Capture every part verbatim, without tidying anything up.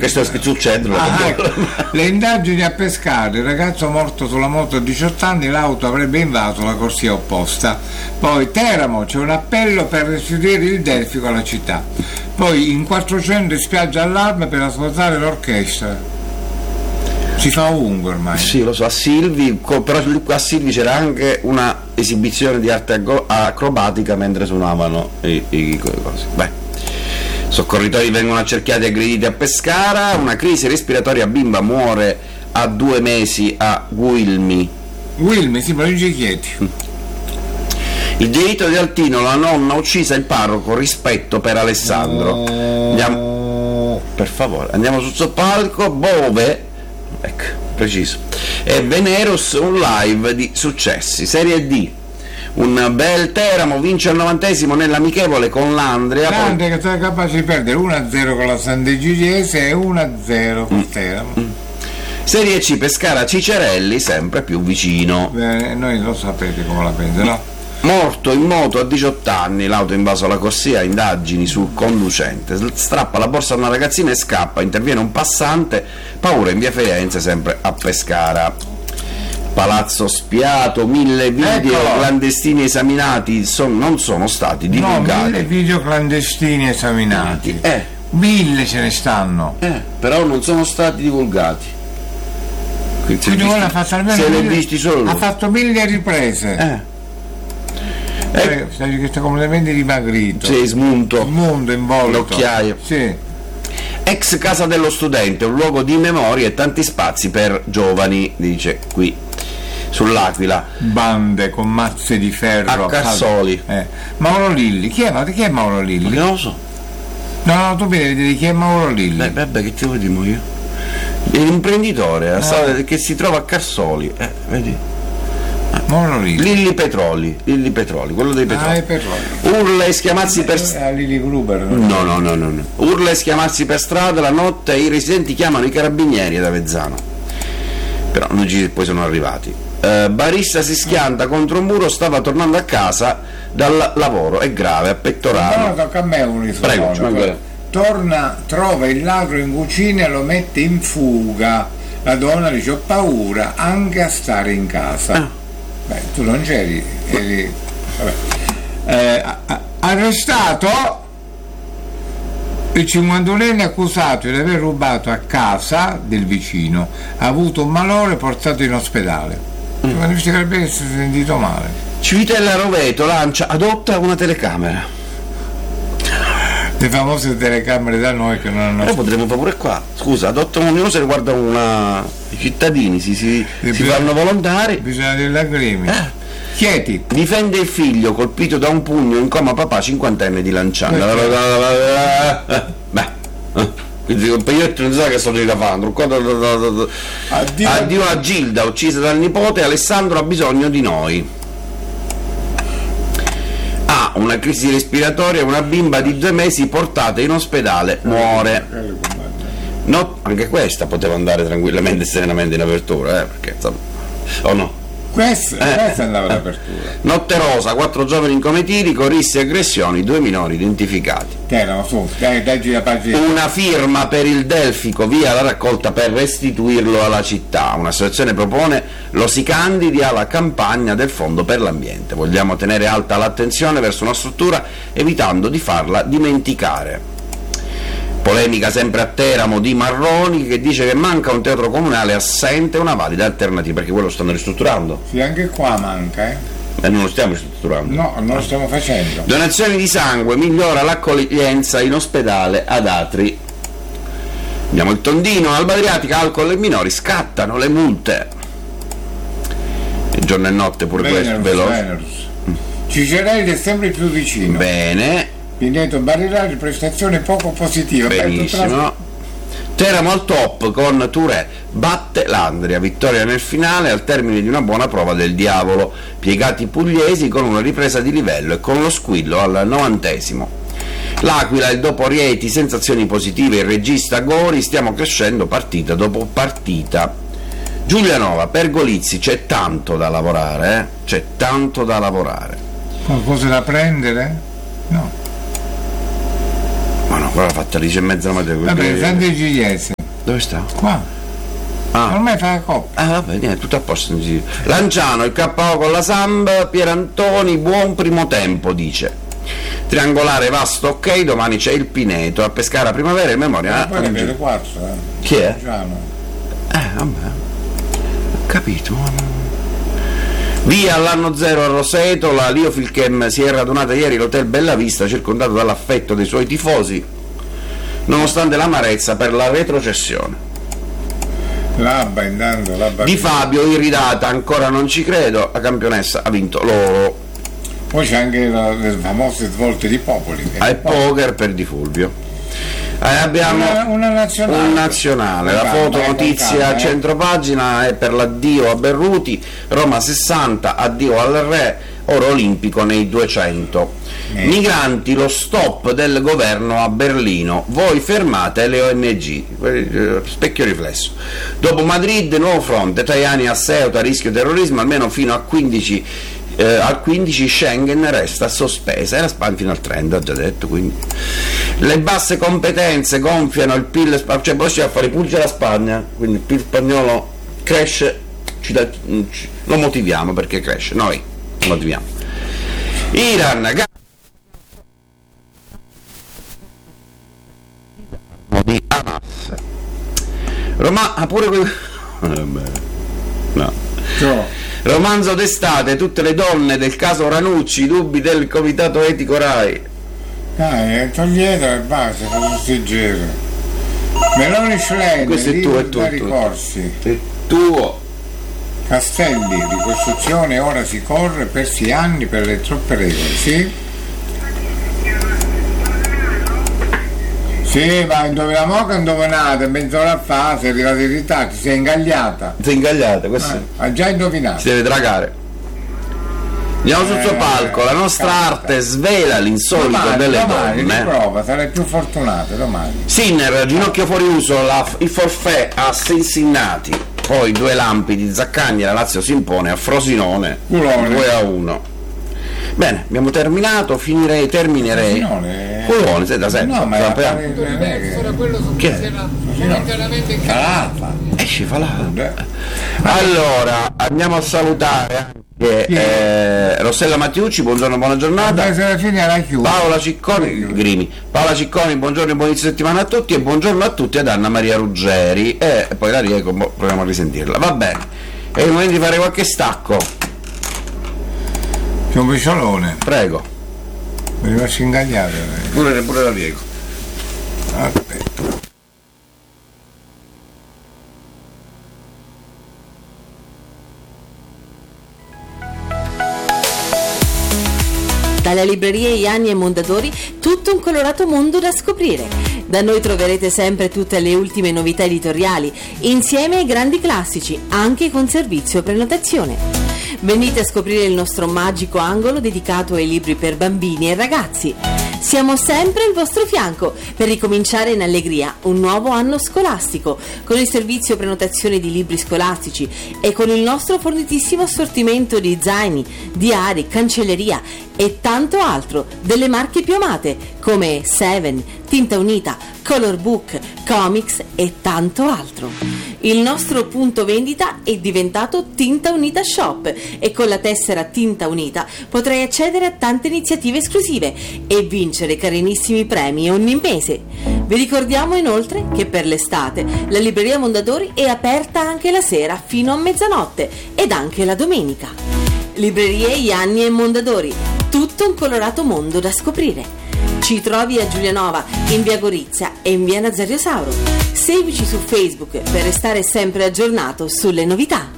questo che succede. Ah, ecco. Le indagini a Pescara, il ragazzo morto sulla moto a diciotto anni, l'auto avrebbe invaso la corsia opposta. Poi Teramo, c'è un appello per restituire il Delfico alla città. Poi in quattrocento in spiaggia allarme per ascoltare l'orchestra. Si fa ovunque ormai. Sì, lo so, a Silvi, però a Silvi c'era anche una esibizione di arte acrobatica mentre suonavano i, i cose. Beh, soccorritori vengono accerchiati e aggrediti a Pescara, una crisi respiratoria, bimba muore a due mesi a Guilmi. Guilmi, sì, Parigi Chieti. Il delitto di Altino, la nonna uccisa il parroco, rispetto per Alessandro. Andiamo, per favore, andiamo sul soppalco. Bove, ecco, preciso, e Venerus, un live di successi. Serie D, un bel Teramo vince al novantesimo nell'amichevole con l'Andria. L'Andria che sarà capace di perdere uno a zero con la Sant'Egidiese e uno a zero con mm. Teramo. Mm. Serie C, Pescara Cicerelli, sempre più vicino. Bene, noi lo sapete come la pensa, no? Morto in moto a diciotto anni, l'auto invaso la corsia, indagini sul conducente, strappa la borsa a una ragazzina e scappa, interviene un passante, paura in via Firenze, sempre a Pescara. Palazzo spiato, mille video ecco. clandestini esaminati, son, non sono stati divulgati. No, mille video clandestini esaminati, eh. mille ce ne stanno, eh, però non sono stati divulgati. Quindi, Quindi visti, ha fatto almeno se mille, ne visti solo ha fatto mille riprese. Eh. Eh, sai che sta completamente dimagrito. Sì, smunto. Smunto, involto. L'occhiaio. Sì. Ex casa dello studente, un luogo di memoria e tanti spazi per giovani, dice qui sull'Aquila. Bande con mazze di ferro. A Cassoli. Eh. Mauro Lilli, chi è, chi è Mauro Lilli? Perché non lo so. No, no, tu devi vedere chi è Mauro Lilli. Beh, vabbè, che ti vuoi dire io? È l'imprenditore eh. che si trova a Cassoli, eh, vedi? Mauro Lilli. Lilli Petroli, Lilli Petroli, quello dei petroli. Ah, i petroli. Urla e schiamazzi per strada. Lilli Gruber. No, no, no, no, no. Urla e schiamazzi per strada, la notte i residenti chiamano i carabinieri ad Avezzano. Però non ci poi sono arrivati. Uh, barista si schianta contro un muro, stava tornando a casa dal lavoro, è grave, a pettorale. No, tocca a me un Prego, Prego. Torna, trova il ladro in cucina e lo mette in fuga. La donna dice: ho paura anche a stare in casa. Ah. Beh, tu non c'eri, eri, vabbè. Eh, arrestato il cinquantunenne accusato di aver rubato a casa del vicino, ha avuto un malore, portato in ospedale. Mm. Quando visto che si è sentito male. Civitella Roveto lancia, adotta una telecamera. Le famose telecamere da noi che non hanno. Però potremmo fare pure qua. Scusa, adottano ognuno se riguarda una. I cittadini si, si, si bisogna, fanno volontari. Bisogna delle lacrime. Eh. Chieti. Difende il figlio colpito da un pugno in coma papà cinquantenne di Lanciano. Beh. Quindi il paglietto non sa che sto ricavando. Addio. Addio a Gilda, uccisa dal nipote, Alessandro ha bisogno di noi. Una crisi respiratoria, una bimba di due mesi portata in ospedale, muore. No, anche questa poteva andare tranquillamente e serenamente in apertura, eh, perché insomma, o no? Questa, eh, questa andava d'apertura. Notte rosa, quattro giovani incometiti, corissi e aggressioni, due minori identificati. Terano, su, dai, dai la pagina. Una firma per il Delfico, via la raccolta per restituirlo alla città. Un'associazione propone lo si candidi alla campagna del Fondo per l'Ambiente. Vogliamo tenere alta l'attenzione verso una struttura evitando di farla dimenticare. Polemica sempre a Teramo di Marroni che dice che manca un teatro comunale assente una valida alternativa, perché quello stanno ristrutturando. Sì, anche qua manca, eh? E non lo stiamo ristrutturando. No, non lo stiamo facendo. Donazioni di sangue, migliora l'accoglienza in ospedale ad Atri. Abbiamo il tondino, Alba Adriatica, alcol e minori, scattano le multe. Il giorno e notte pure questo, veloce. Cicerelli è sempre più vicino. Bene. Pineto Barilari, prestazione poco positiva. Benissimo. Teramo al top con Touré, batte l'Andria, vittoria nel finale al termine di una buona prova del diavolo. Piegati pugliesi con una ripresa di livello e con lo squillo al novantesimo. L'Aquila, il dopo Rieti, sensazioni positive, il regista Gori, stiamo crescendo partita dopo partita. Giulianova, Pergolizzi, c'è tanto da lavorare, eh? C'è tanto da lavorare. Qualcosa da prendere? No. Ma no, quella l'ha fatta alle dieci e mezza la mattina. Vabbè, Sant'Egidiese. Dove sta? Qua. Ah. Ormai fa la coppa. Ah vabbè, niente, tutto a posto. Lanciano, il K O con la Samp, Pierantoni, buon primo tempo, dice. Triangolare vasto, ok, domani c'è il Pineto, a Pescara Primavera in memoria. Ah, poi ne vede quattro, eh. Chi è? Giano. Eh, vabbè. Ho capito. Via all'anno zero a Roseto, la Liofilchem si è radunata ieri all'hotel Bellavista, circondato dall'affetto dei suoi tifosi, nonostante l'amarezza per la retrocessione. L'Abba intanto, l'Abba Di Fabio, irridata, ancora non ci credo, la campionessa ha vinto loro. Poi c'è anche la, le famose svolte di Popoli. Al poker per Di Fulvio. Eh, abbiamo una, una nazionale, un nazionale. La calma, foto eh, notizia calma, a eh. centropagina è per l'addio a Berruti, Roma sessanta, addio al re, oro olimpico nei duecento. Eh. Migranti, lo stop del governo a Berlino, voi fermate le O N G. Specchio riflesso. Dopo Madrid, nuovo fronte, Tajani a Ceuta, rischio terrorismo, almeno fino a quindici Eh, al quindici Schengen resta sospesa, era Spagna fino al trenta, ho già detto, quindi le basse competenze gonfiano il P I L, cioè poi ci va a fare puggia la Spagna, quindi il P I L spagnolo cresce, ci da, ci, lo motiviamo perché cresce, noi lo motiviamo. Iran, di Hamas, Roma, ah, pure que- no. No. Romanzo d'estate, tutte le donne del caso Ranucci, i dubbi del comitato etico Rai. Dai, toglietelo e basta, fa tutti i giri. Meloni Schlein, Questo è tuo, è tuo, da è tuo. ricorsi. È tuo. Castelli, ricostruzione, ora si corre, persi anni per le troppe regole, sì? Sì, ma indoviniamo che indovinate, mezz'ora a fa, sei arrivata in ritardo, ti sei ingagliata. Sei ingagliata, questo Ah, ha già indovinato. si deve dragare. Andiamo sul suo Eh, palco, la nostra canta. arte svela l'insolito Domani, delle domani, donne. riprova, sarai più fortunata domani. Sinner, ginocchio fuori uso, la, il forfè a Cincinnati, poi due lampi di Zaccagni, la Lazio si impone a Frosinone Culone. due a uno. Bene, abbiamo terminato, finirei, terminerei. Frosinone, eh. Culone, sei da sempre. No, ma è Sappiamo. appare- non è che- Ancora quello Che è? funziona Frosinone. momentaneamente in Calata. Esci, fa là. Eh. Allora, andiamo a salutare anche Chi? eh, Rossella Mattiucci, buongiorno, buona giornata. Vabbè, se alla fine era chiusa. Paola Cicconi, Grimi. Paola Cicconi, buongiorno e buon inizio settimana a tutti e buongiorno a tutti ad Anna Maria Ruggeri. E poi la Rieco, boh, proviamo a risentirla. Va bene, è il momento di fare qualche stacco. C'è un picciolone, Prego, mi rimasti ingagliato. eh. pure, pure la Rieco. Aspetta. Dalla libreria Ianni e Mondadori, tutto un colorato mondo da scoprire. Da noi troverete sempre tutte le ultime novità editoriali, insieme ai grandi classici, anche con servizio prenotazione. Venite a scoprire il nostro magico angolo dedicato ai libri per bambini e ragazzi. Siamo sempre al vostro fianco per ricominciare in allegria un nuovo anno scolastico con il servizio prenotazione di libri scolastici e con il nostro fornitissimo assortimento di zaini, diari, cancelleria e tanto altro delle marche più amate come Seven, Tinta Unita, Color Book, Comics e tanto altro. Il nostro punto vendita è diventato Tinta Unita Shop e con la tessera Tinta Unita potrai accedere a tante iniziative esclusive e vincere carinissimi premi ogni mese. Vi ricordiamo inoltre che per l'estate la libreria Mondadori è aperta anche la sera fino a mezzanotte ed anche la domenica. Librerie Ianni e Mondadori, tutto un colorato mondo da scoprire. Ci trovi a Giulianova, in via Gorizia e in via Nazario Sauro. Seguici su Facebook per restare sempre aggiornato sulle novità.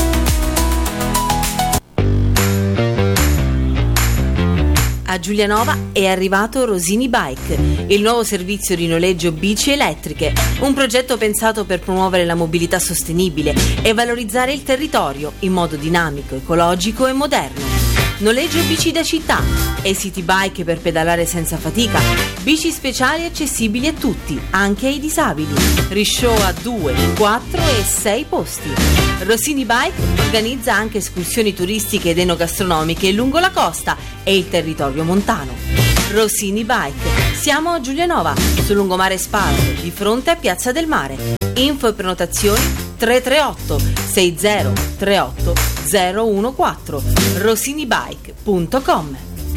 A Giulianova è arrivato Rosini Bike, il nuovo servizio di noleggio bici elettriche, un progetto pensato per promuovere la mobilità sostenibile e valorizzare il territorio in modo dinamico, ecologico e moderno. Noleggio bici da città e city bike per pedalare senza fatica, bici speciali accessibili a tutti, anche ai disabili. Rishow a due, quattro e sei posti. Rossini Bike organizza anche escursioni turistiche ed enogastronomiche lungo la costa e il territorio montano. Rossini Bike, Siamo a Giulianova, sul lungomare Spalato, di fronte a Piazza del Mare. Info e prenotazioni tre tre otto sei zero tre otto zero uno quattro rosinibike punto com.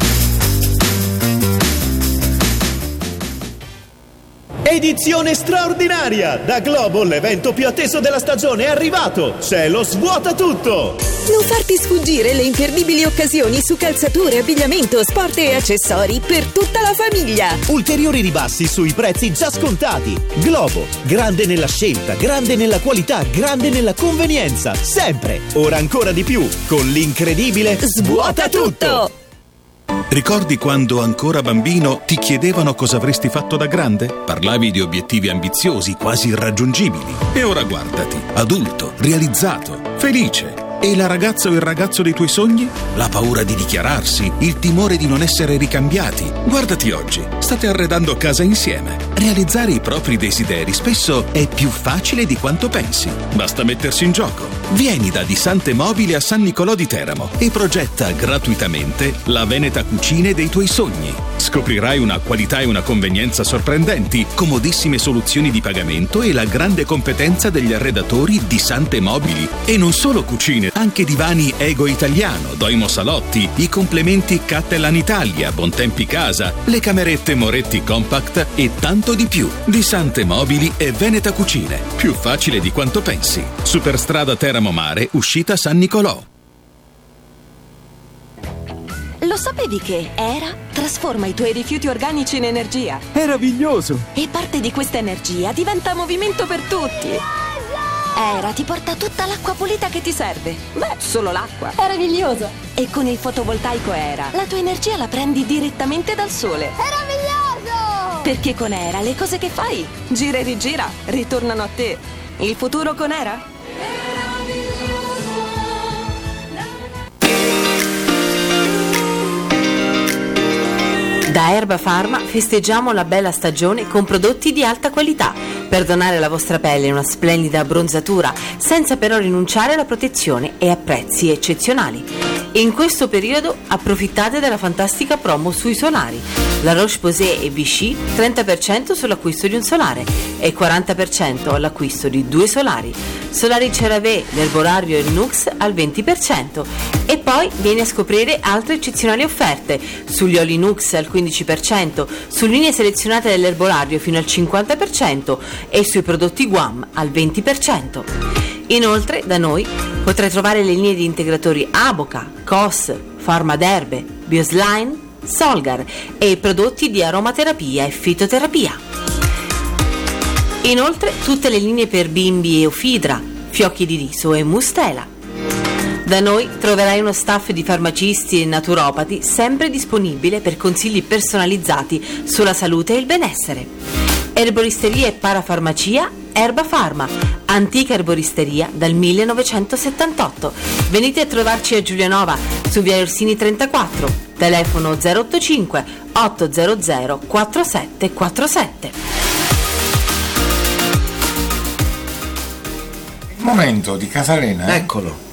Edizione straordinaria! Da Globo l'evento più atteso della stagione è arrivato! C'è lo Svuota Tutto! Non farti sfuggire le imperdibili occasioni su calzature, abbigliamento, sport e accessori per tutta la famiglia! Ulteriori ribassi sui prezzi già scontati! Globo, grande nella scelta, grande nella qualità, grande nella convenienza! Sempre! Ora ancora di più! Con l'incredibile Svuota Tutto! Ricordi quando ancora bambino ti chiedevano cosa avresti fatto da grande? Parlavi di obiettivi ambiziosi, quasi irraggiungibili. E ora guardati, adulto, realizzato, felice. E la ragazza o il ragazzo dei tuoi sogni? La paura di dichiararsi, il timore di non essere ricambiati. Guardati oggi, state arredando casa insieme. Realizzare i propri desideri spesso è più facile di quanto pensi. Basta mettersi in gioco. Vieni da Disante Mobili a San Nicolò di Teramo e progetta gratuitamente la Veneta Cucine dei tuoi sogni. Scoprirai una qualità e una convenienza sorprendenti, comodissime soluzioni di pagamento e la grande competenza degli arredatori Disante Mobili. E non solo cucine, anche divani Ego Italiano, Doimo Salotti, i complementi Cattelan Italia, Bontempi Casa, le camerette Moretti Compact e tanto di più. Disante Mobili e Veneta Cucine. Più facile di quanto pensi. Superstrada Teramo Mare, uscita San Nicolò. Lo sapevi che Era trasforma i tuoi rifiuti organici in energia? Meraviglioso! E parte di questa energia diventa movimento per tutti. Era ti porta tutta l'acqua pulita che ti serve. Beh, solo l'acqua. Meraviglioso! E con il fotovoltaico Era la tua energia la prendi direttamente dal sole. Meraviglioso! Perché con Era le cose che fai, gira e rigira, ritornano a te. Il futuro con Era? Da Erba Pharma festeggiamo la bella stagione con prodotti di alta qualità per donare alla vostra pelle una splendida abbronzatura senza però rinunciare alla protezione e a prezzi eccezionali. In questo periodo approfittate della fantastica promo sui solari. La Roche-Posay e Vichy trenta per cento sull'acquisto di un solare e quaranta per cento all'acquisto di due solari. Solari CeraVe, l'erbolario e il Nux al venti per cento. E poi vieni a scoprire altre eccezionali offerte sugli oli Nux al quindici per cento, su linee selezionate dell'erbolario fino al cinquanta per cento e sui prodotti Guam al venti per cento. Inoltre da noi potrai trovare le linee di integratori Aboca, C O S, Pharmaderbe, Bioslime, Solgar e i prodotti di aromaterapia e fitoterapia. Inoltre tutte le linee per bimbi e Eufidra, fiocchi di riso e mustela. Da noi troverai uno staff di farmacisti e naturopati sempre disponibile per consigli personalizzati sulla salute e il benessere. Erboristeria e parafarmacia Erba Pharma, antica erboristeria dal millenovecentosettantotto. Venite a trovarci a Giulianova, su via Orsini trentaquattro, telefono zero otto cinque otto zero zero quattro sette quattro sette. Momento di Casalena. Eh? Eccolo.